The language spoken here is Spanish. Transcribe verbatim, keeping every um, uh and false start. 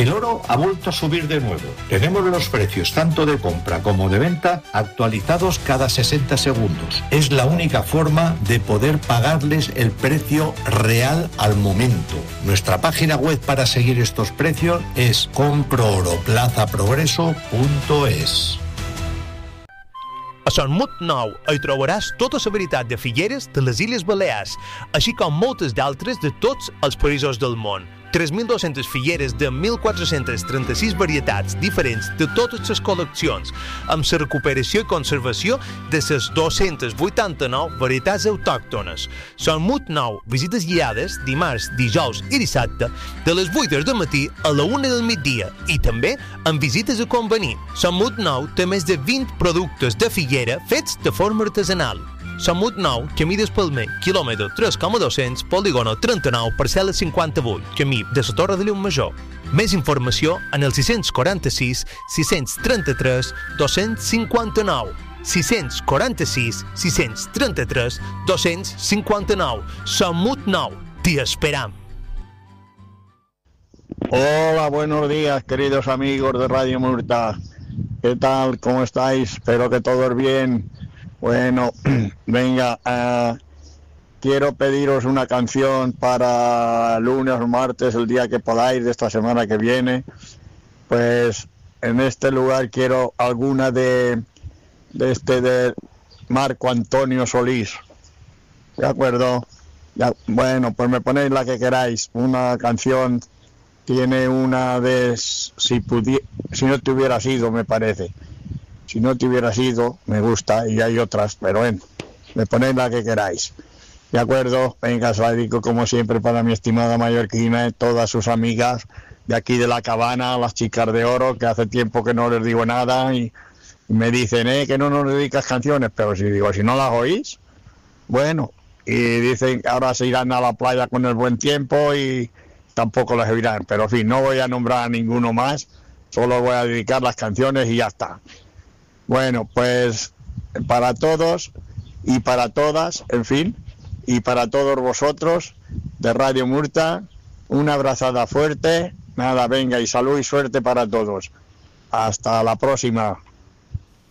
El oro ha vuelto a subir de nuevo. Tenemos los precios tanto de compra como de venta actualizados cada sesenta segundos. Es la única forma de poder pagarles el precio real al momento. Nuestra página web para seguir estos precios es compro oro plaza progreso punto es. A Son Mut Nou hi trobaràs tota la veritat de Figueres de les Illes Balears, així com moltes d'altres de tots els països del món. tres mil dos-centes figueres de mil quatre-cents trenta-sis varietats diferents de totes les col·leccions, amb la recuperació i conservació de les dos-centes vuitanta-nou varietats autòctones. Son Mut Nou, visites guiades dimarts, dijous i dissabte de les vuit del matí a la una del migdia i també amb visites a convenir. Son Mut Nou té més de vint productes de figuera fets de forma artesanal. Son Mut Nou, camí d'Espalmer, quilòmetre tres coma dos-cents, polígono trenta-nou, parcel·la cinquanta-vuit, camí de la Torre de Llumajor. Més informació en el sis quaranta-sis sis trenta-tres dos cinquanta-nou. sis quaranta-sis sis trenta-tres dos cinquanta-nou. Son Mut Nou, t'hi esperam. Hola, buenos días, queridos amigos de Radio Murta. ¿Qué tal? ¿Cómo estáis? Espero que todos bien. Bueno, venga, uh, quiero pediros una canción para lunes o martes, el día que podáis de esta semana que viene. Pues en este lugar quiero alguna de, de este de Marco Antonio Solís. ¿De acuerdo? Ya, bueno, pues me ponéis la que queráis. Una canción, tiene una de Si, pudi- si no te hubieras ido, me parece. Si no te hubieras ido, me gusta, y hay otras, pero bueno, me ponéis la que queráis. ¿De acuerdo? Venga, se la dedico como siempre para mi estimada mallorquina y todas sus amigas de aquí de la Cabana, las chicas de oro, que hace tiempo que no les digo nada y, y me dicen, eh, que no nos dedicas canciones, pero si digo, si no las oís, bueno, y dicen que ahora se irán a la playa con el buen tiempo y tampoco las oirán, pero en fin, no voy a nombrar a ninguno más, solo voy a dedicar las canciones y ya está. Bueno, pues para todos y para todas, en fin, y para todos vosotros de Radio Murta, una abrazada fuerte, nada, venga, y salud y suerte para todos. Hasta la próxima.